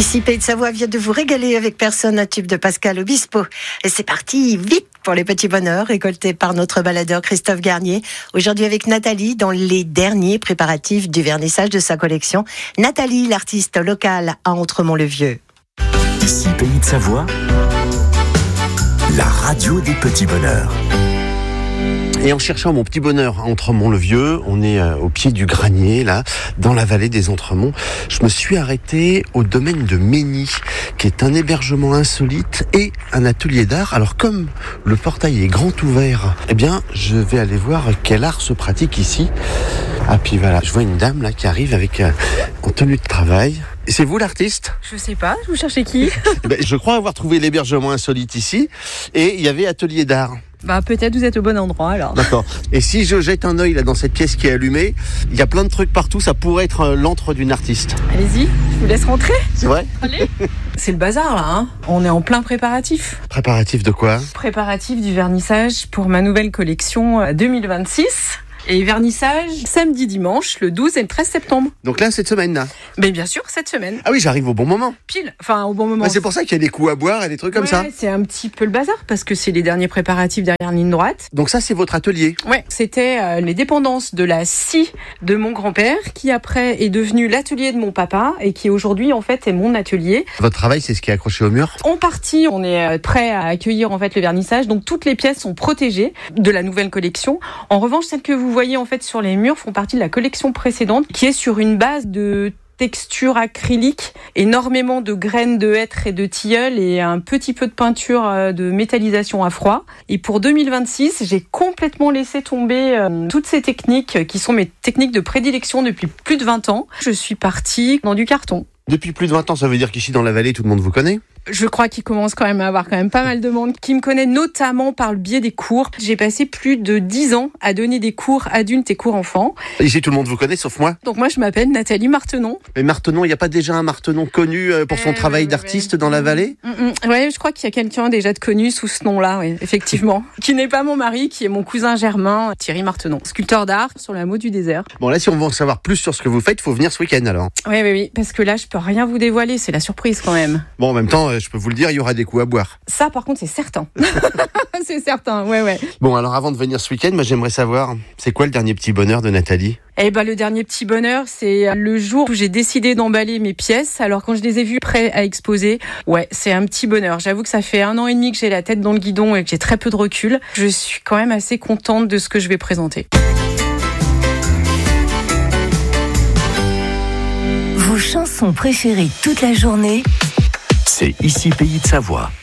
Ici, Pays de Savoie vient de vous régaler avec Personne, un tube de Pascal Obispo. Et c'est parti, vite pour les petits bonheurs récoltés par notre baladeur Christophe Garnier. Aujourd'hui avec Nathalie dans les derniers préparatifs du vernissage de sa collection. Nathalie, l'artiste locale à Entremont-le-Vieux. Ici, Pays de Savoie, la radio des petits bonheurs. Et en cherchant mon petit bonheur à Entremont-le-Vieux, on est au pied du Granier, là, dans la vallée des Entremonts. Je me suis arrêté au domaine de Mény, qui est un hébergement insolite et un atelier d'art. Alors, comme le portail est grand ouvert, eh bien, je vais aller voir quel art se pratique ici. Ah, puis voilà, je vois une dame, là, qui arrive avec en tenue de travail. Et c'est vous l'artiste ? Je sais pas, vous cherchez qui ? Je crois avoir trouvé l'hébergement insolite ici, et il y avait atelier d'art. Peut-être vous êtes au bon endroit alors. D'accord. Et si je jette un œil là dans cette pièce qui est allumée, il y a plein de trucs partout, ça pourrait être l'antre d'une artiste. Allez-y, je vous laisse rentrer. C'est vrai ? Allez. C'est le bazar là, hein. On est en plein préparatif. Préparatif de quoi ? Préparatif du vernissage pour ma nouvelle collection 2026. Et vernissage samedi, dimanche, le 12 et le 13 septembre. Donc là, cette semaine-là ? Mais bien sûr, cette semaine. Ah oui, j'arrive au bon moment. Pile, au bon moment. C'est pour ça qu'il y a des coups à boire et des trucs comme ça. C'est un petit peu le bazar parce que c'est les derniers préparatifs derrière la ligne droite. Donc ça, c'est votre atelier ? Ouais, c'était les dépendances de la scie de mon grand-père qui après est devenu l'atelier de mon papa et qui aujourd'hui en fait est mon atelier. Votre travail, c'est ce qui est accroché au mur ? En partie, on est prêt à accueillir en fait le vernissage. Donc toutes les pièces sont protégées de la nouvelle collection. En revanche, celles que vous voyez en fait sur les murs font partie de la collection précédente qui est sur une base de texture acrylique, énormément de graines de hêtre et de tilleul et un petit peu de peinture de métallisation à froid. Et pour 2026, j'ai complètement laissé tomber toutes ces techniques qui sont mes techniques de prédilection depuis plus de 20 ans. Je suis partie dans du carton. Depuis plus de 20 ans, ça veut dire qu'ici dans la vallée, tout le monde vous connaît ? Je crois qu'il commence quand même à avoir pas mal de monde qui me connaît notamment par le biais des cours. J'ai passé plus de 10 ans à donner des cours adultes et cours enfants. Ici, tout le monde vous connaît, sauf moi ? Donc moi, je m'appelle Nathalie Martenon. Mais Martenon, il n'y a pas déjà un Martenon connu pour son travail d'artiste dans la vallée ? Ouais, je crois qu'il y a quelqu'un déjà de connu sous ce nom-là, oui, effectivement. Qui n'est pas mon mari, qui est mon cousin germain, Thierry Martenon, sculpteur d'art sur la Meaux du désert. Bon, là, si on veut en savoir plus sur ce que vous faites, il faut venir ce week-end alors. Oui, parce que là, je peux rien vous dévoiler, c'est la surprise quand même. Bon, en même temps, je peux vous le dire, il y aura des coups à boire. Ça, par contre, c'est certain. C'est certain, ouais. Bon, alors avant de venir ce week-end, moi, j'aimerais savoir, c'est quoi le dernier petit bonheur de Nathalie ? Le dernier petit bonheur, c'est le jour où j'ai décidé d'emballer mes pièces. Alors, quand je les ai vues prêts à exposer, ouais, c'est un petit bonheur. J'avoue que ça fait 1 an et demi que j'ai la tête dans le guidon et que j'ai très peu de recul. Je suis quand même assez contente de ce que je vais présenter. Vos chansons préférées toute la journée, c'est Ici Pays de Savoie.